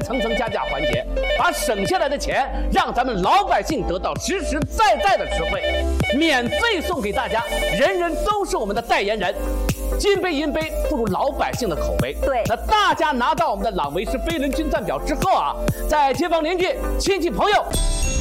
层层加价环节，把省下来的钱让咱们老百姓得到实实在在的实惠，免费送给大家，人人都是我们的代言人。金杯银杯不如老百姓的口碑。 对， 那大家拿到我们的朗维诗飞轮金钻表之后啊，在街坊邻居、亲戚朋友。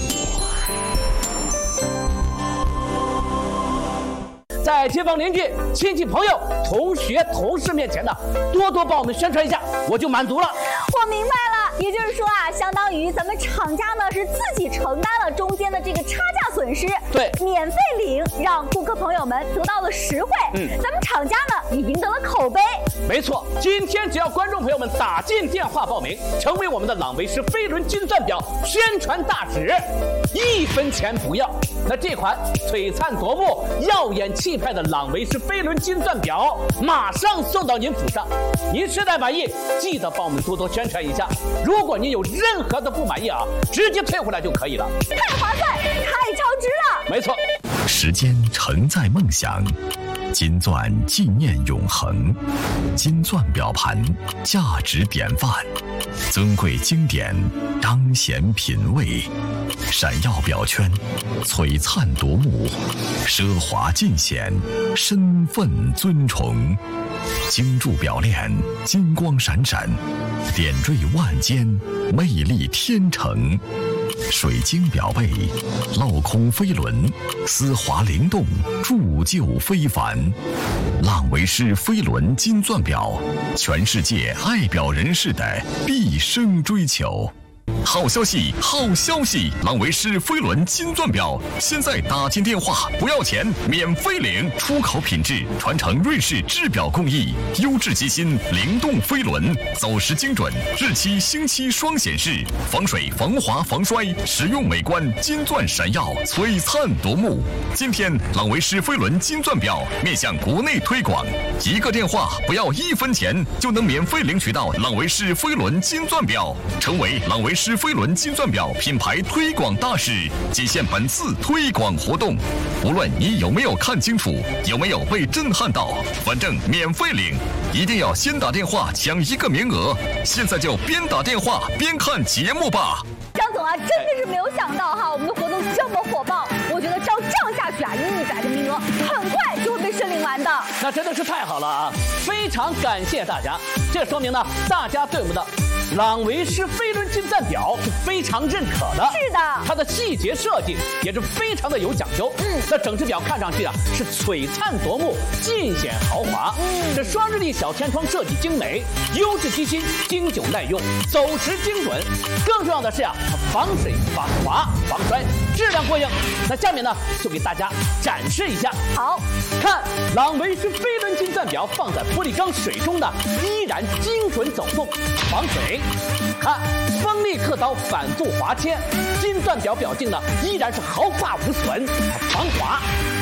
在街坊邻居、亲戚朋友、同学、同事面前呢，多多帮我们宣传一下，我就满足了。 我明白了，也就是说啊，相当于咱们厂家呢是自己承担了中间的这个差价损失， 对， 免费领，让顾客朋友们得到了实惠。咱们厂家呢也赢得了口碑。 没错，今天只要观众朋友们打进电话报名，成为我们的朗维诗飞轮金钻表宣传大使，1分钱不要。那这款璀璨夺目、耀眼气派的朗维诗飞轮金钻表马上送到您府上。您实在满意，记得帮我们多多宣传一下。如果您有任何的不满意啊，直接退回来就可以了。 太划算，太超值了。 没错， 时间承载梦想，金钻纪念永恒，金钻表盘价值典范，尊贵经典彰显品味，闪耀表圈璀璨夺目，奢华尽显身份尊崇，精铸表链金光闪闪，点缀万间魅力天成，水晶表背镂空飞轮丝滑灵动，铸就非凡。朗维诗飞轮金钻表，全世界爱表人士的毕生追求。好消息，好消息！朗维诗飞轮金钻表，现在打进电话不要钱，免费领，出口品质，传承瑞士制表工艺，优质机芯，灵动飞轮，走时精准，日期星期双显示，防水、防滑、防摔，实用美观，金钻闪耀，璀璨夺目。今天，朗维诗飞轮金钻表面向国内推广，一个电话不要1分钱，就能免费领取到朗维诗飞轮金钻表，成为朗维诗飞轮金钻表品牌推广大使，仅限本次推广活动。无论你有没有看清楚，有没有被震撼到，反正免费领，一定要先打电话抢1个名额。现在就边打电话边看节目吧。 张总啊，真的是没有想到哈，我们的活动这么火爆。我觉得照这样下去啊，100个名额很快就会被申领完的。 那真的是太好了啊！非常感谢大家，这说明呢，大家对我们的朗维诗飞轮金钻表是非常认可的。 是的， 它的细节设计也是非常的有讲究。那整只表看上去啊是璀璨夺目，尽显豪华。这双日历小天窗设计精美，优质机芯，经久耐用，走时精准。更重要的是啊，它防水、防滑、防摔，质量过硬。那下面呢，就给大家展示一下。 好， 看朗维诗飞轮金钻表放在玻璃缸水中的，依然精准走动，防水。看锋利刻刀反复划切，金钻表表径呢依然是毫发无损，防滑。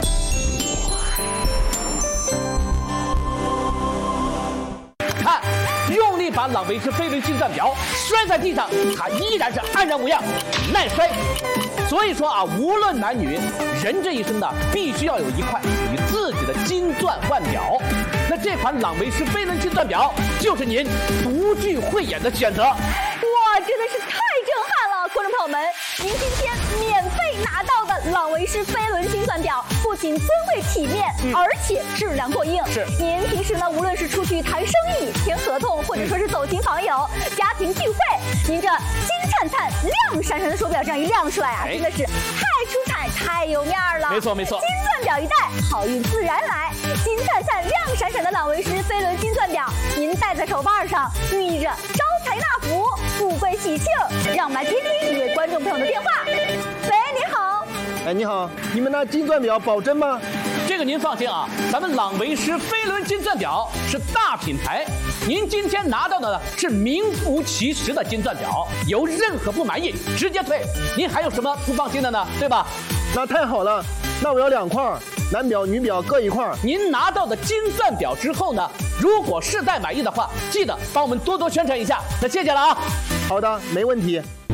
看，用力把朗维诗飞轮金钻表摔在地上，它依然是安然无恙，耐摔。所以说啊，无论男女，人这一生呢，必须要有一块属于自己的金钻腕表。那这款朗维诗飞轮金钻表就是您独具慧眼的选择。 哇，真的是太震撼了！观众朋友们，您今天免费拿到的朗维诗飞轮金钻表，不仅尊贵体面，而且质量过硬。 是， 您平时呢，无论是出去谈生意、签合同，或者说是走亲访友、家庭聚会，您这金灿灿、亮闪闪的手表这样一亮出来啊，真的是太出彩、太有面了。 没错没错， 金钻表一戴，好运自然来。金灿灿、亮闪闪的朗维诗飞轮金钻表，您戴在手腕上，寓意着招财纳福、富贵喜庆。让我们来接听一位观众朋友的电话。喂，你好。 哎，你好，你们那金钻表保真吗？ 这个您放心啊，咱们朗维诗飞轮金钻表是大品牌，您今天拿到的是名副其实的金钻表，有任何不满意直接退。您还有什么不放心的呢？对吧？ 那太好了，那我要2块，男表女表各1块。 您拿到的金钻表之后呢，如果试戴满意的话，记得帮我们多多宣传一下。那谢谢了啊。 好的，没问题。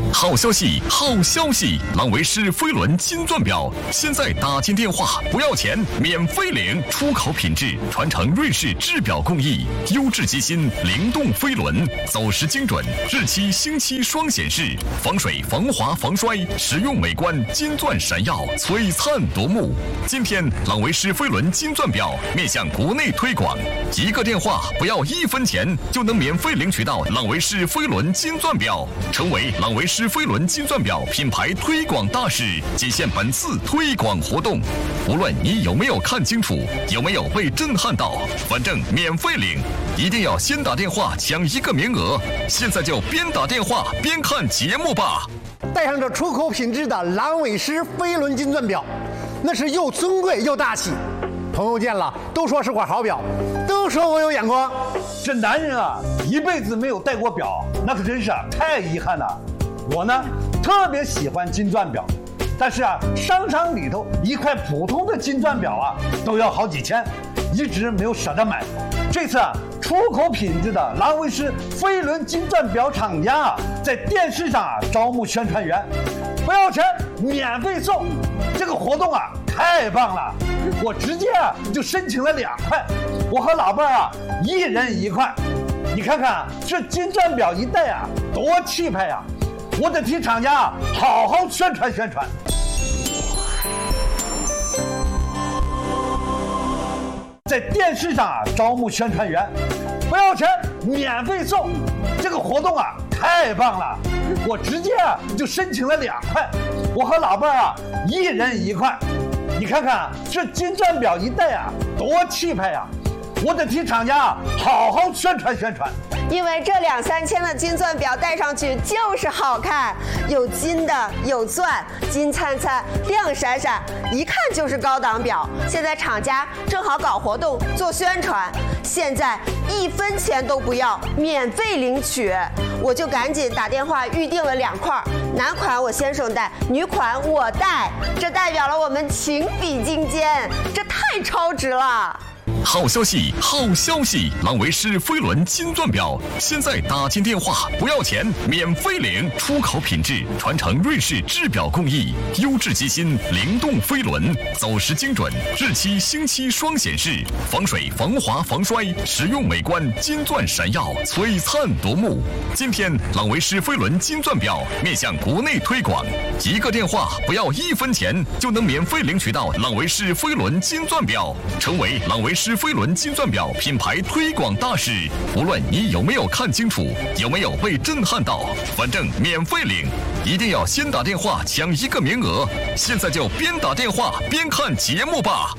好消息，好消息！朗维诗飞轮金钻表现在打进电话不要钱，免费领，出口品质，传承瑞士制表工艺，优质机芯，灵动飞轮，走时精准，日期星期双显示，防水、防滑、防摔，实用美观，金钻闪耀，璀璨夺目。今天朗维诗飞轮金钻表面向国内推广，一个电话不要1分钱就能免费领取到朗维诗飞轮金钻表，成为朗维诗飞轮金钻表品牌推广大使，仅限本次推广活动。无论你有没有看清楚，有没有被震撼到，反正免费领，一定要先打电话抢1个名额。现在就边打电话边看节目吧。 戴上这出口品质的朗维诗飞轮金钻表，那是又尊贵又大气。朋友见了都说是块好表，都说我有眼光。 这男人啊，一辈子没有戴过表，那可真是太遗憾了。我呢，特别喜欢金钻表，但是啊，商场里头一块普通的金钻表啊，都要好几千，一直没有舍得买。这次啊，出口品质的朗维诗飞轮金钻表厂家啊，在电视上啊招募宣传员，不要钱，免费送。这个活动啊，太棒了！我直接啊就申请了2块，我和老伴儿啊1人1块。你看看这金钻表一戴啊，多气派呀！我得替厂家啊好好宣传宣传。在电视上啊招募宣传员，不要钱，免费送。这个活动啊太棒了！我直接啊就申请了2块，我和老伴儿啊1人1块。你看看这金钻表一戴啊，多气派呀！我得替厂家啊好好宣传宣传。 因为这2、3千的金钻表戴上去就是好看，有金的，有钻，金灿灿，亮闪闪，一看就是高档表。现在厂家正好搞活动做宣传，现在1分钱都不要，免费领取。我就赶紧打电话预定了2块，男款我先生戴，女款我戴，这代表了我们情比金坚，这太超值了。 好消息，好消息！朗维诗飞轮金钻表现在打进电话不要钱，免费领，出口品质，传承瑞士制表工艺，优质机芯，灵动飞轮，走时精准，日期星期双显示，防水、防滑、防摔，实用美观，金钻闪耀，璀璨夺目。今天朗维诗飞轮金钻表面向国内推广，一个电话不要1分钱就能免费领取到朗维诗飞轮金钻表，成为朗维诗飞轮金钻表品牌推广大使。无论你有没有看清楚，有没有被震撼到，反正免费领，一定要先打电话抢1个名额。现在就边打电话边看节目吧。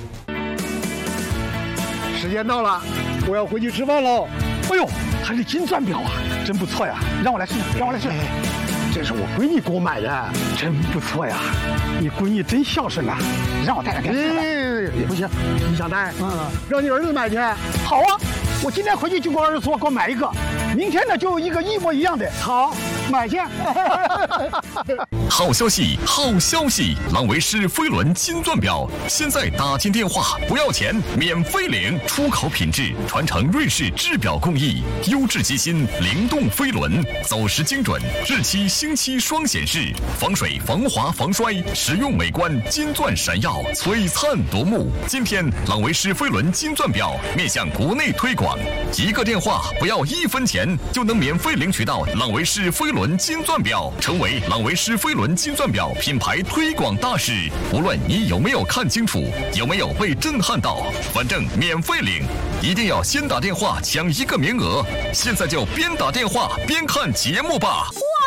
时间到了，我要回去吃饭喽。 哎呦，还是金钻表啊，真不错呀！让我来试，让我来试。 这是我闺女给我买的， 真不错呀！你闺女真孝顺呐，让我带点电视来。 不行，你想带？让你儿子买去。 好啊，我今天回去就给我儿子说，给我买一个。明天呢，就有一个一模一样的。 好， 买去。 好消息，好消息！朗维诗飞轮金钻表现在打进电话不要钱，免费领，出口品质，传承瑞士制表工艺，优质机芯，灵动飞轮，走时精准，日期星期双显示，防水、防滑、防摔，实用美观，金钻闪耀，璀璨夺目。今天朗维诗飞轮金钻表面向国内推广，一个电话不要1分钱就能免费领取到朗维诗飞轮金钻表，成为朗维诗飞轮金钻表品牌推广大使。无论你有没有看清楚，有没有被震撼到，反正免费领，一定要先打电话抢1个名额。现在就边打电话边看节目吧。 哇！